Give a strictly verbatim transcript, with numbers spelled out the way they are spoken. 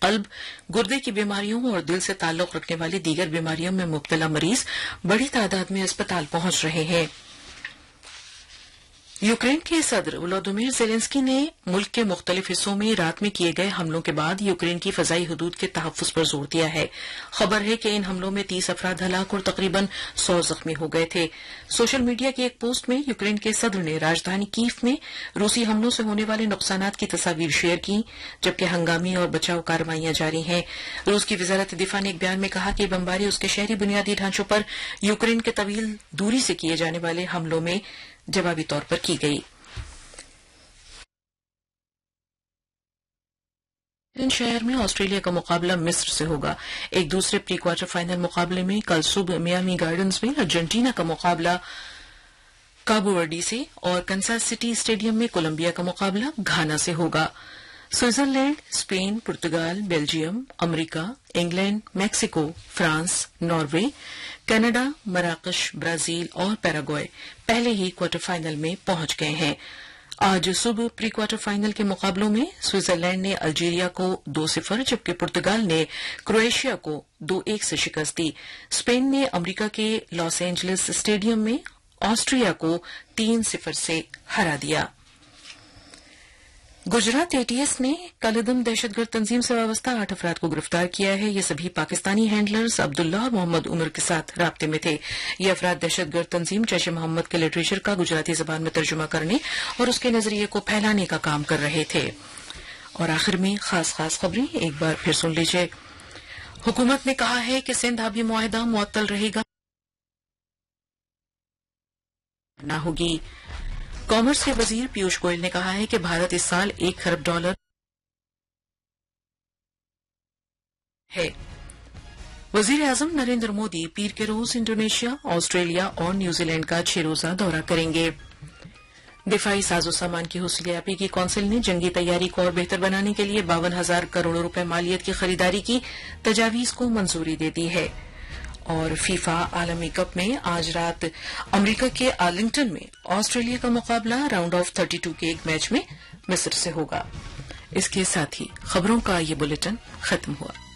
قلب، گردے کی بیماریوں اور دل سے تعلق رکھنے والی دیگر بیماریوں میں مبتلا مریض بڑی تعداد میں اسپتال پہنچ رہے ہیں۔ یوکرین کے صدر ولودیمیر زیلنسکی نے ملک کے مختلف حصوں میں رات میں کیے گئے حملوں کے بعد یوکرین کی فضائی حدود کے تحفظ پر زور دیا ہے۔ خبر ہے کہ ان حملوں میں تیس افراد ہلاک اور تقریباً سو زخمی ہو گئے تھے۔ سوشل میڈیا کی ایک پوسٹ میں یوکرین کے صدر نے راجدھانی کیف میں روسی حملوں سے ہونے والے نقصانات کی تصاویر شیئر کی، جبکہ ہنگامی اور بچاؤ کارروائیاں جاری ہیں۔ روس کی وزارت دفاع نے ایک بیان میں کہا کہ بمباری اس کے شہری بنیادی ڈھانچوں پر یوکرین کے طویل دوری سے کیے جانے والے حملوں میں جوابی طور پر کی گئی۔ شہر میں آسٹریلیا کا مقابلہ مصر سے ہوگا۔ ایک دوسرے پری کوارٹر فائنل مقابلے میں کل صبح میامی گارڈنز میں ارجنٹینا کا مقابلہ کابو ورڈی سے اور کنساس سٹی اسٹیڈیم میں کولمبیا کا مقابلہ گھانا سے ہوگا۔ سوئٹزرلینڈ، اسپین، پرتگال، بیلجیم، امریکہ، England, Mexico, France, Norway, Canada, مراکش، برازیل اور پیراگوئے پہلے ہی کوارٹر فائنل میں پہنچ گئے ہیں۔ آج صبح پری کوارٹر فائنل کے مقابلوں میں سوئٹزرلینڈ نے الجیریا کو دو صفر جبکہ پرتگال نے کروئیشیا کو دو ایک سے شکست دی۔ اسپین نے امریکہ کے لاس اینجلس اسٹیڈیم میں آسٹریا کو تین صفر سے ہرا دیا۔ گجرات اے ٹی ایس نے کالعدم دہشت گرد تنظیم سے وابستہ آٹھ افراد کو گرفتار کیا ہے۔ یہ سبھی پاکستانی ہینڈلرز عبداللہ اور محمد عمر کے ساتھ رابطے میں تھے۔ یہ افراد دہشت گرد تنظیم جیش محمد کے لٹریچر کا گجراتی زبان میں ترجمہ کرنے اور اس کے نظریے کو پھیلانے کا کام کر رہے تھے۔ اور آخر میں خاص خاص خبریں ایک بار پھر سن لیجیے۔ حکومت نے کہا ہے کہ سندھ آبی معاہدہ معطل رہے گا نہ ہوگی۔ کامرس کے وزیر پیوش گوئل نے کہا ہے کہ بھارت اس سال ایک خرب ڈالر ہے۔ وزیر اعظم نریندر مودی پیر کے روز انڈونیشیا، آسٹریلیا اور نیوزی لینڈ کا چھ روزہ دورہ کریں گے۔ دفاعی ساز و سامان کی حوصلیابی کی کونسل نے جنگی تیاری کو اور بہتر بنانے کے لیے باون ہزار کروڑ روپے مالیت کی خریداری کی تجاویز کو منظوری دے دی ہے۔ اور فیفا عالمی کپ میں آج رات امریکہ کے آرلنگٹن میں آسٹریلیا کا مقابلہ راؤنڈ آف تھرٹی ٹو کے ایک میچ میں مصر سے ہوگا۔ اس کے ساتھ ہی خبروں کا یہ بلیٹن ختم ہوا۔